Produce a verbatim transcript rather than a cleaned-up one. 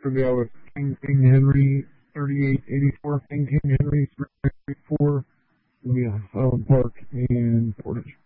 trivia with King King Henry thirty-eight eighty-four. King King Henry three eighty-four. It'll be a Highland Park in Portage.